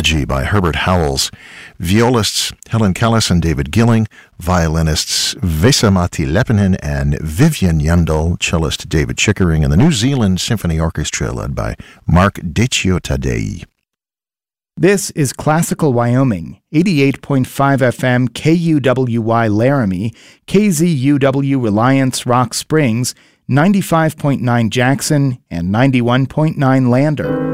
Elegy by Herbert Howells. Violists Helen Callis and David Gilling. Violinists Vesamati Lepinen and Vivian Yandel. Cellist David Chickering. And the New Zealand Symphony Orchestra led by Mark Decio Tadei. This is Classical Wyoming, 88.5 FM KUWY Laramie, KZUW Reliance Rock Springs, 95.9 Jackson, and 91.9 Lander.